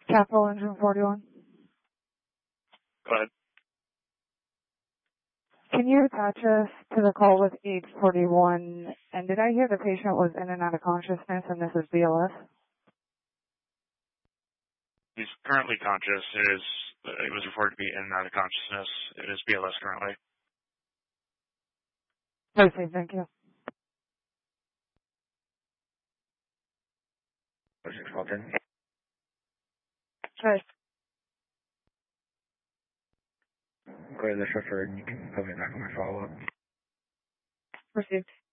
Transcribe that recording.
Capital Engine 41. Go ahead. Can you attach us to the call with 841? And did I hear the patient was in and out of consciousness and this is BLS? He's currently conscious. It was reported to be in and out of consciousness. It is BLS currently. Perfect, thank you. Walton. Right. Go to the chauffeur and you can put me back on my follow-up. Received.